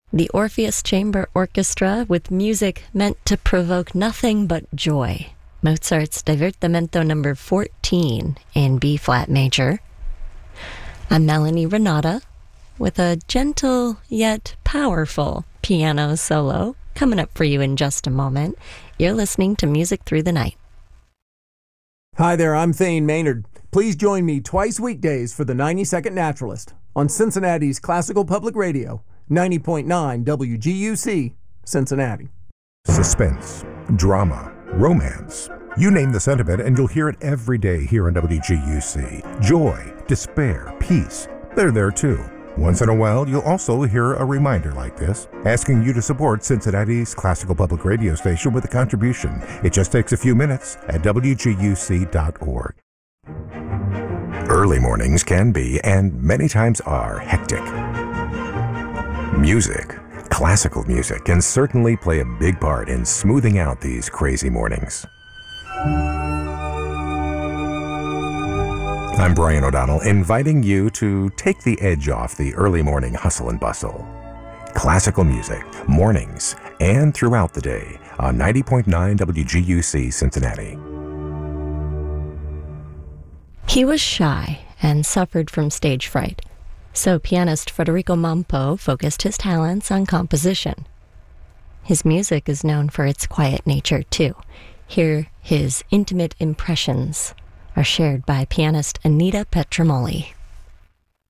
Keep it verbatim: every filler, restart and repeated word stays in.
The Orpheus Chamber Orchestra with music meant to provoke nothing but joy. Mozart's Divertimento number fourteen in B-flat major. I'm Melanie Renata with a gentle yet powerful piano solo coming up for you in just a moment. You're listening to Music Through the Night. Hi there, I'm Thane Maynard. Please join me twice weekdays for the ninety-second Naturalist on Cincinnati's Classical Public Radio, ninety point nine W G U C, Cincinnati. Suspense, drama, romance. You name the sentiment and you'll hear it every day here on W G U C. Joy, despair, peace, they're there too. Once in a while, you'll also hear a reminder like this, asking you to support Cincinnati's Classical Public Radio station with a contribution. It just takes a few minutes at W G U C dot org. Early mornings can be, and many times are, hectic. Music, classical music, can certainly play a big part in smoothing out these crazy mornings. I'm Brian O'Donnell, inviting you to take the edge off the early morning hustle and bustle. Classical music, mornings, and throughout the day on ninety point nine W G U C Cincinnati. He was shy and suffered from stage fright, so pianist Federico Mampo focused his talents on composition. His music is known for its quiet nature, too. Here, his intimate impressions are shared by pianist Anita Petromoli.